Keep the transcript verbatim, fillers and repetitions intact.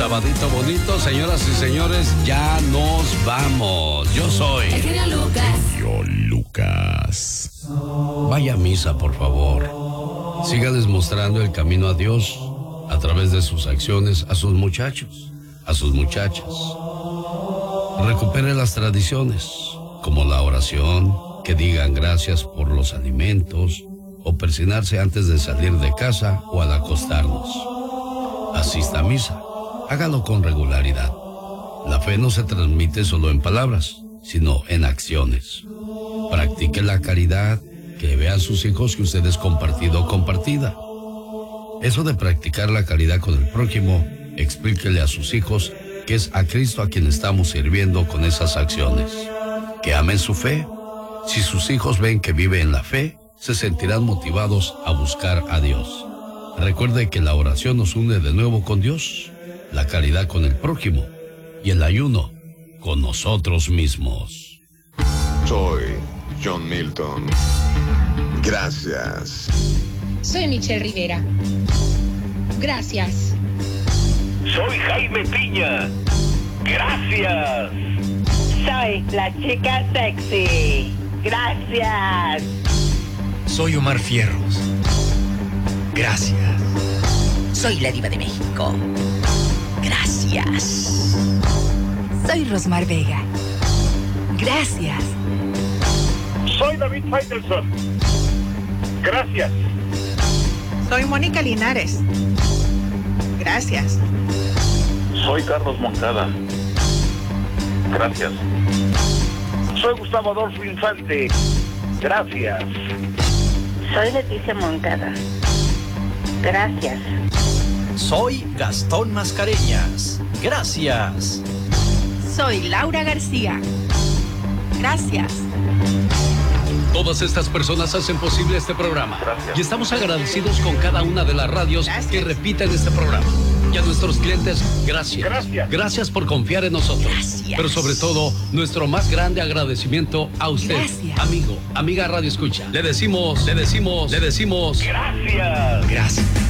Sabadito bonito, señoras y señores, ya nos vamos. Yo soy el genio Lucas. Yo Lucas. Vaya a misa, por favor. Sígales mostrando el camino a Dios a través de sus acciones a sus muchachos, a sus muchachas. Recupere las tradiciones, como la oración, que digan gracias por los alimentos, o persignarse antes de salir de casa o al acostarnos. Asista a misa, hágalo con regularidad. La fe no se transmite solo en palabras, sino en acciones. Practique la caridad, que vean sus hijos que usted es compartido o compartida. Eso de practicar la caridad con el prójimo, explíquele a sus hijos que es a Cristo a quien estamos sirviendo con esas acciones. Que amen su fe. Si sus hijos ven que vive en la fe, se sentirán motivados a buscar a Dios. Recuerde que la oración nos une de nuevo con Dios, la caridad con el prójimo y el ayuno con nosotros mismos. Soy John Milton. Gracias. Soy Michelle Rivera. Gracias. Soy Jaime Piña. Gracias. Soy la chica sexy. Gracias. Soy Omar Fierros. Gracias. Soy la diva de México. Gracias. Soy Rosmar Vega. Gracias. Soy David Faitelson. Gracias. Soy Mónica Linares. Gracias. Soy Carlos Moncada. Gracias. Soy Gustavo Adolfo Infante. Gracias. Soy Leticia Moncada. Gracias. Soy Gastón Mascareñas. Gracias. Soy Laura García. Gracias. Todas estas personas hacen posible este programa. Gracias. Y estamos agradecidos con cada una de las radios Gracias. que repiten este programa. Y a nuestros clientes, gracias. Gracias. Gracias por confiar en nosotros. Gracias. Pero sobre todo, nuestro más grande agradecimiento a usted, Gracias. amigo, amiga Radio Escucha. Le decimos, le decimos, le decimos. Gracias. Gracias.